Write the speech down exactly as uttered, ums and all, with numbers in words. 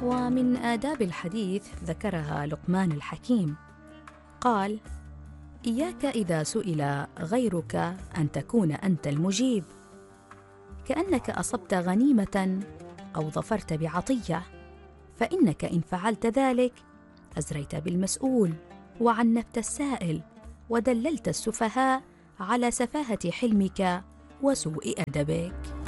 ومن آداب الحديث ذكرها لقمان الحكيم، قال: إياك إذا سئل غيرك أن تكون أنت المجيب، كأنك أصبت غنيمة أو ظفرت بعطية، فإنك إن فعلت ذلك أزريت بالمسؤول وعنفت السائل ودللت السفهاء على سفاهة حلمك وسوء أدبك.